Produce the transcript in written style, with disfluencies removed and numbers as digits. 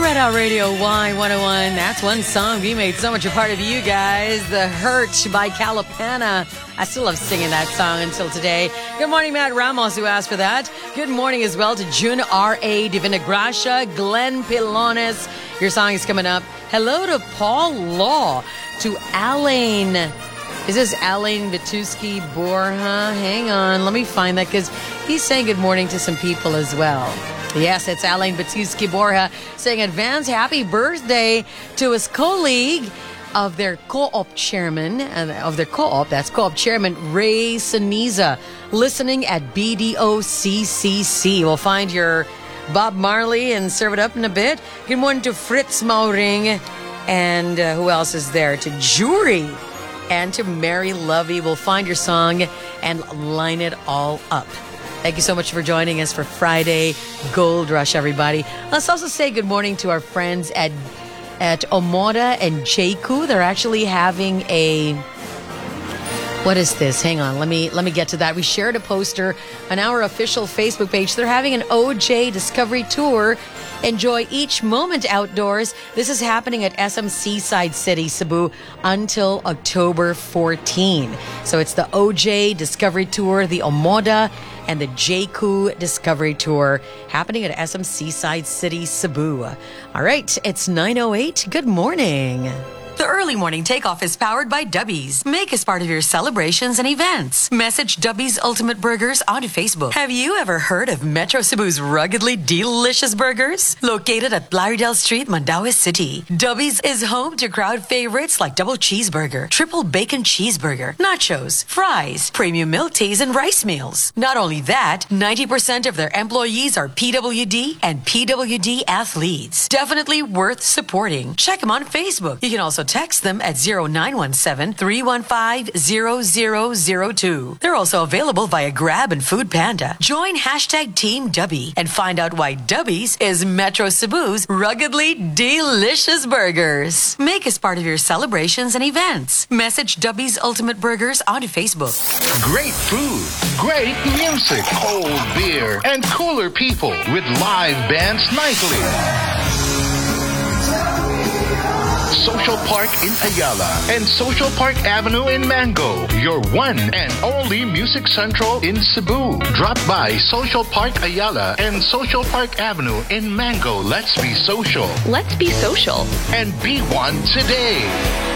Red Hot Radio Y101. That's one song we made so much a part of you guys. The Hurt by Calipana. I still love singing that song until today. Good morning, Matt Ramos, who asked for that. Good morning as well to June R.A. Divina Gracia, Glenn Pilones. Your song is coming up. Hello to Paul Law, to Alain. Is this Alain Batuski Borja? Hang on, let me find that because he's saying good morning to some people as well. Yes, it's Alain Batuski Borja saying advance happy birthday to his colleague of their co-op chairman, that's co-op chairman Ray Saniza, listening at BDOCCC. We'll find your Bob Marley and serve it up in a bit. Good morning to Fritz Mauring, and who else is there? To Jury and to Mary Lovey. We'll find your song and line it all up. Thank you so much for joining us for Friday Gold Rush, everybody. Let's also say good morning to our friends at Omoda and Jeiku. They're actually having a... What is this? Hang on. Let me get to that. We shared a poster on our official Facebook page. They're having an OJ Discovery Tour. Enjoy each moment outdoors. This is happening at SM Seaside City, Cebu, until October 14. So it's the OJ Discovery Tour, the Omoda, and the Jeiku Discovery Tour happening at SM Seaside City, Cebu. All right, it's 9:08. Good morning. The early morning takeoff is powered by Dubby's. Make us part of your celebrations and events. Message Dubby's Ultimate Burgers on Facebook. Have you ever heard of Metro Cebu's ruggedly delicious burgers? Located at Plaridel Street, Mandaue City, Dubby's is home to crowd favorites like double cheeseburger, triple bacon cheeseburger, nachos, fries, premium milk teas, and rice meals. Not only that, 90% of their employees are PWD and PWD athletes. Definitely worth supporting. Check them on Facebook. You can also text them at 0917-315-0002. They're also available via Grab and Food Panda. Join hashtag Team Dubby and find out why Dubby's is Metro Cebu's ruggedly delicious burgers. Make us part of your celebrations and events. Message Dubby's Ultimate Burgers on Facebook. Great food, great music, cold beer, and cooler people with live bands nightly. Social Park in Ayala and Social Park Avenue in Mango, your one and only Music Central in Cebu. Drop by Social Park Ayala and Social Park Avenue in Mango. Let's be social. Let's be social. And be one today.